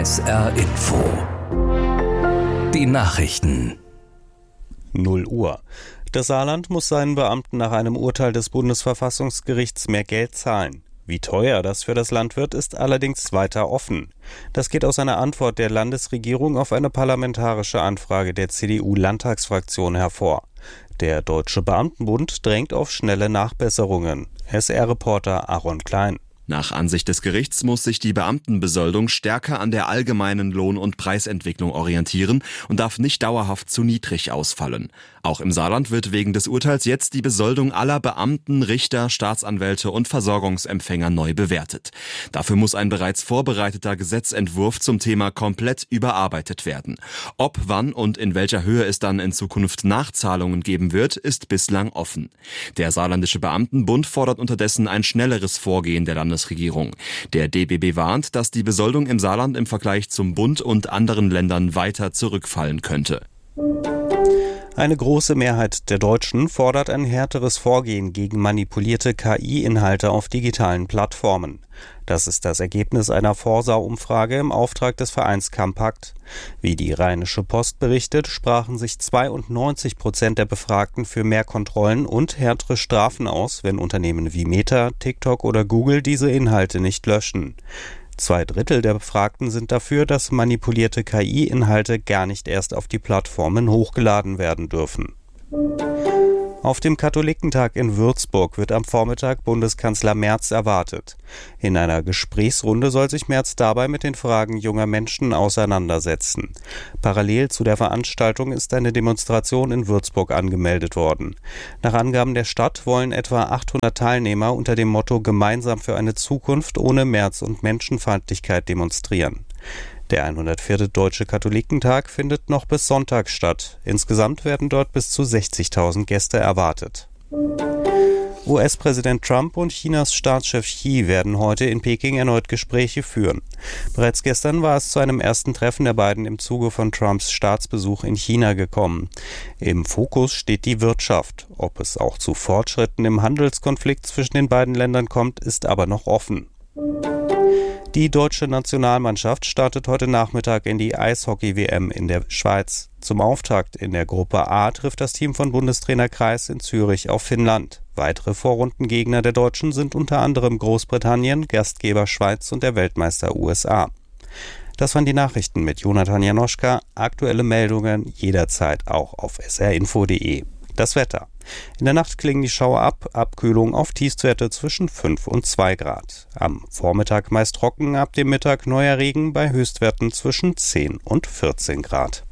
SR Info. Die Nachrichten. 0 Uhr. Das Saarland muss seinen Beamten nach einem Urteil des Bundesverfassungsgerichts mehr Geld zahlen. Wie teuer das für das Land wird, ist allerdings weiter offen. Das geht aus einer Antwort der Landesregierung auf eine parlamentarische Anfrage der CDU-Landtagsfraktion hervor. Der Deutsche Beamtenbund drängt auf schnelle Nachbesserungen. SR-Reporter Aaron Klein. Nach Ansicht des Gerichts muss sich die Beamtenbesoldung stärker an der allgemeinen Lohn- und Preisentwicklung orientieren und darf nicht dauerhaft zu niedrig ausfallen. Auch im Saarland wird wegen des Urteils jetzt die Besoldung aller Beamten, Richter, Staatsanwälte und Versorgungsempfänger neu bewertet. Dafür muss ein bereits vorbereiteter Gesetzentwurf zum Thema komplett überarbeitet werden. Ob, wann und in welcher Höhe es dann in Zukunft Nachzahlungen geben wird, ist bislang offen. Der Saarländische Beamtenbund fordert unterdessen ein schnelleres Vorgehen der Landesregierung. Der DBB warnt, dass die Besoldung im Saarland im Vergleich zum Bund und anderen Ländern weiter zurückfallen könnte. Eine große Mehrheit der Deutschen fordert ein härteres Vorgehen gegen manipulierte KI-Inhalte auf digitalen Plattformen. Das ist das Ergebnis einer Forsa-Umfrage im Auftrag des Vereins Campact. Wie die Rheinische Post berichtet, sprachen sich 92% der Befragten für mehr Kontrollen und härtere Strafen aus, wenn Unternehmen wie Meta, TikTok oder Google diese Inhalte nicht löschen. 2/3 der Befragten sind dafür, dass manipulierte KI-Inhalte gar nicht erst auf die Plattformen hochgeladen werden dürfen. Auf dem Katholikentag in Würzburg wird am Vormittag Bundeskanzler Merz erwartet. In einer Gesprächsrunde soll sich Merz dabei mit den Fragen junger Menschen auseinandersetzen. Parallel zu der Veranstaltung ist eine Demonstration in Würzburg angemeldet worden. Nach Angaben der Stadt wollen etwa 800 Teilnehmer unter dem Motto „Gemeinsam für eine Zukunft ohne Merz und Menschenfeindlichkeit" demonstrieren. Der 104. Deutsche Katholikentag findet noch bis Sonntag statt. Insgesamt werden dort bis zu 60.000 Gäste erwartet. US-Präsident Trump und Chinas Staatschef Xi werden heute in Peking erneut Gespräche führen. Bereits gestern war es zu einem ersten Treffen der beiden im Zuge von Trumps Staatsbesuch in China gekommen. Im Fokus steht die Wirtschaft. Ob es auch zu Fortschritten im Handelskonflikt zwischen den beiden Ländern kommt, ist aber noch offen. Die deutsche Nationalmannschaft startet heute Nachmittag in die Eishockey-WM in der Schweiz. Zum Auftakt in der Gruppe A trifft das Team von Bundestrainer Kreis in Zürich auf Finnland. Weitere Vorrundengegner der Deutschen sind unter anderem Großbritannien, Gastgeber Schweiz und der Weltmeister USA. Das waren die Nachrichten mit Jonathan Janoschka. Aktuelle Meldungen jederzeit auch auf srinfo.de. Das Wetter. In der Nacht klingen die Schauer ab, Abkühlung auf Tiefstwerte zwischen 5 und 2 Grad. Am Vormittag meist trocken, ab dem Mittag neuer Regen bei Höchstwerten zwischen 10 und 14 Grad.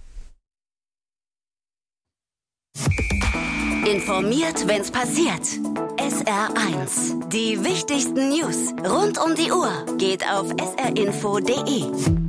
Informiert, wenn's passiert. SR1. Die wichtigsten News rund um die Uhr geht auf srinfo.de.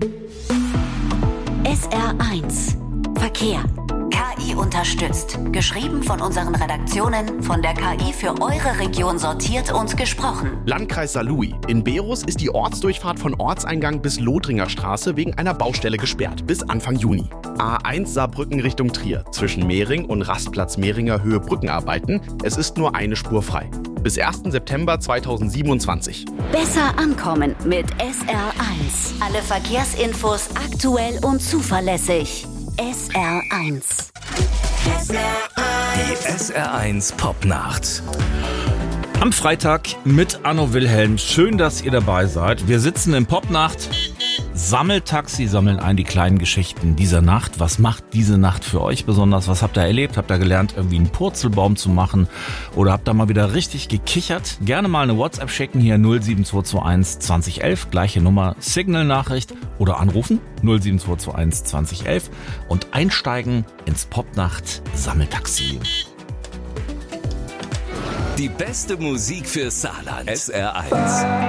SR1. Verkehr. KI unterstützt. Geschrieben von unseren Redaktionen, von der KI für eure Region sortiert und gesprochen. Landkreis Saarlouis. In Berus ist die Ortsdurchfahrt von Ortseingang bis Lothringer Straße wegen einer Baustelle gesperrt. Bis Anfang Juni. A1 Saarbrücken Richtung Trier. Zwischen Mehring und Rastplatz Mehringer Höhe Brückenarbeiten. Es ist nur eine Spur frei. Bis 1. September 2027. Besser ankommen mit SR1. Alle Verkehrsinfos aktuell und zuverlässig. SR1. Die SR1 Popnacht. Am Freitag mit Anno Wilhelm. Schön, dass ihr dabei seid. Wir sitzen in Popnacht. Sammeltaxi, sammeln ein die kleinen Geschichten dieser Nacht. Was macht diese Nacht für euch besonders? Was habt ihr erlebt? Habt ihr gelernt, irgendwie einen Purzelbaum zu machen? Oder habt ihr mal wieder richtig gekichert? Gerne mal eine WhatsApp schicken hier 07221 2011. Gleiche Nummer, Signal-Nachricht oder anrufen 07221 2011 und einsteigen ins Popnacht Sammeltaxi. Die beste Musik für Saarland. SR1.